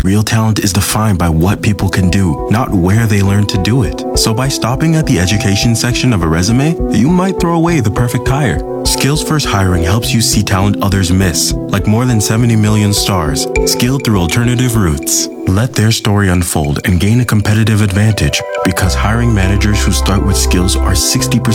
Real talent is defined by what people can do, not where they learn to do it. So by stopping at the education section of a resume, you might throw away the perfect hire. Skills First Hiring helps you see talent others miss, like more than 70 million stars, skilled through alternative routes. Let their story unfold and gain a competitive advantage, because hiring managers who start with skills are 60%